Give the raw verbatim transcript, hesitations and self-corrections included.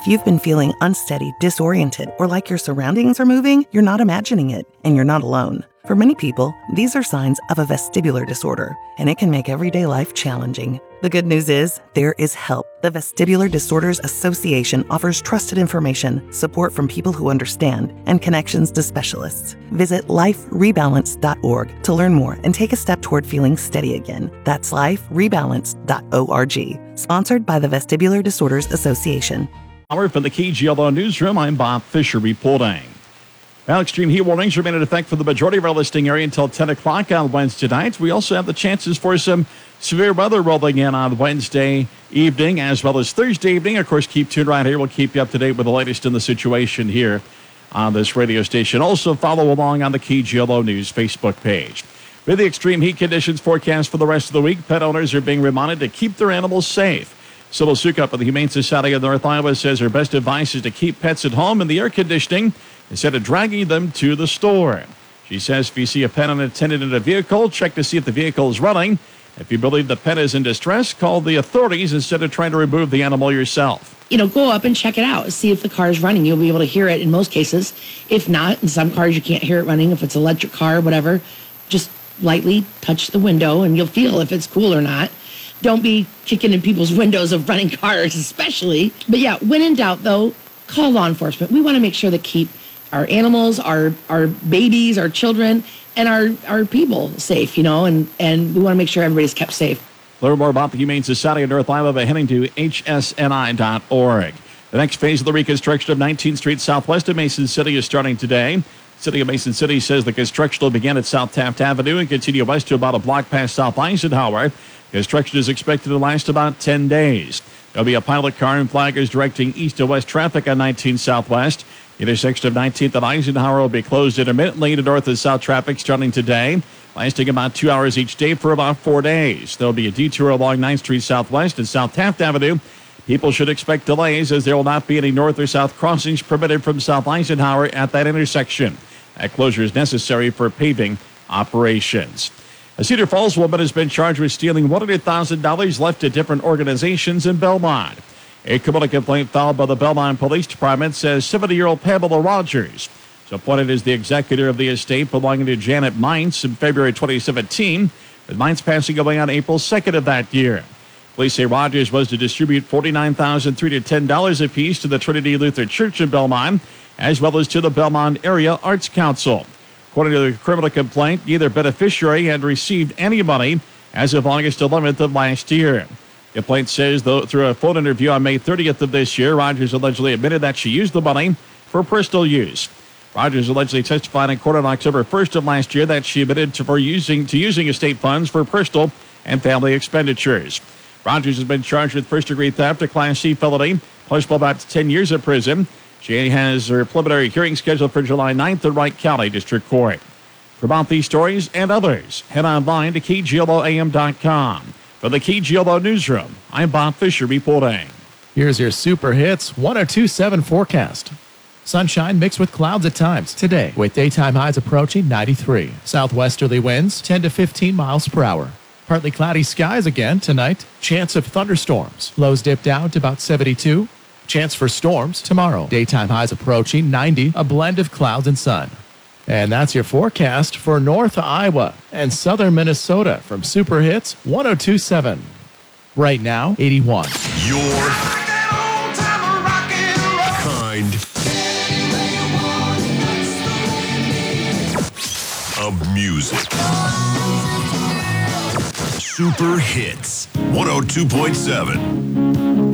If you've been feeling unsteady, disoriented, or like your surroundings are moving, you're not imagining it, and you're not alone. For many people, these are signs of a vestibular disorder, and it can make everyday life challenging. The good news is, there is help. The Vestibular Disorders Association offers trusted information, support from people who understand, and connections to specialists. Visit life rebalance dot org to learn more and take a step toward feeling steady again. That's life rebalance dot org. Sponsored by the Vestibular Disorders Association. From the K G L O Newsroom, I'm Bob Fisher reporting. Well, extreme heat warnings remain in effect for the majority of our listing area until ten o'clock on Wednesday night. We also have the chances for some severe weather rolling in on Wednesday evening as well as Thursday evening. Of course, keep tuned right here. We'll keep you up to date with the latest in the situation here on this radio station. Also, follow along on the K G L O News Facebook page. With the extreme heat conditions forecast for the rest of the week, pet owners are being reminded to keep their animals safe. Sybil Sukup of the Humane Society of North Iowa says her best advice is to keep pets at home in the air conditioning instead of dragging them to the store. She says if you see a pet unattended in a vehicle, check to see if the vehicle is running. If you believe the pet is in distress, call the authorities instead of trying to remove the animal yourself. You know, go up and check it out. See if the car is running. You'll be able to hear it in most cases. If not, in some cars you can't hear it running. If it's an electric car, whatever, just lightly touch the window and you'll feel if it's cool or not. Don't be kicking in people's windows of running cars, especially. But yeah, when in doubt, though, call law enforcement. We want to make sure that keep our animals, our our babies, our children, and our, our people safe, you know, and, and we want to make sure everybody's kept safe. Learn more about the Humane Society of North Iowa by heading to H S N I dot org. The next phase of the reconstruction of nineteenth Street southwest of Mason City is starting today. City of Mason City says the construction will begin at South Taft Avenue and continue west to about a block past South Eisenhower. Construction is expected to last about ten days. There'll be a pilot car and flaggers directing east to west traffic on nineteenth Southwest. The intersection of nineteenth and Eisenhower will be closed intermittently to north and south traffic starting today, lasting about two hours each day for about four days. There'll be a detour along ninth Street Southwest and South Taft Avenue. People should expect delays as there will not be any north or south crossings permitted from South Eisenhower at that intersection. That closure is necessary for paving operations. A Cedar Falls woman has been charged with stealing one hundred thousand dollars left at different organizations in Belmont. A criminal complaint filed by the Belmont Police Department says seventy-year-old Pamela Rogers was appointed as the executor of the estate belonging to Janet Mines in February twenty seventeen, with Mines passing away on April second of that year. Police say Rogers was to distribute forty-nine thousand three hundred ten dollars apiece to the Trinity Lutheran Church in Belmont, as well as to the Belmont Area Arts Council. According to the criminal complaint, neither beneficiary had received any money as of August eleventh of last year. The complaint says, though, through a phone interview on May thirtieth of this year, Rogers allegedly admitted that she used the money for personal use. Rogers allegedly testified in court on October first of last year that she admitted to, for using, to using estate funds for personal and family expenditures. Rogers has been charged with first-degree theft, a Class C felony, punishable about ten years in prison. She has her preliminary hearing scheduled for July ninth in Wright County District Court. For about these stories and others, head online to K G L O A M dot com. For the K G L O Newsroom, I'm Bob Fisher reporting. Here's your Super Hits one oh two point seven forecast. Sunshine mixed with clouds at times today, with daytime highs approaching ninety-three. Southwesterly winds ten to fifteen miles per hour. Partly cloudy skies again tonight. Chance of thunderstorms. Lows dip down to about seventy-two. Chance for storms tomorrow. Daytime highs approaching ninety, a blend of clouds and sun. And that's your forecast for North Iowa and Southern Minnesota from Super Hits one oh two point seven. Right now, eighty-one. Your kind of music. Super Hits one oh two point seven.